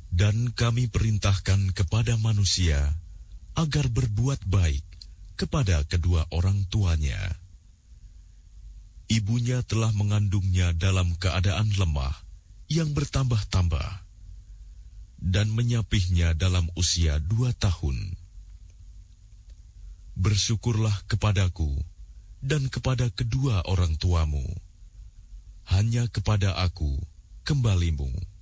Dan kami perintahkan kepada manusia agar berbuat baik kepada kedua orang tuanya. Ibunya telah mengandungnya dalam keadaan lemah yang bertambah-tambah dan menyapihnya dalam usia 2 tahun. Bersyukurlah kepadaku dan kepada kedua orang tuamu. Hanya kepada aku kembalimu.